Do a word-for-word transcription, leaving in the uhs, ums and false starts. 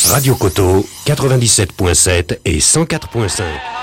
Radio Coteau, quatre-vingt-dix-sept virgule sept et cent quatre virgule cinq.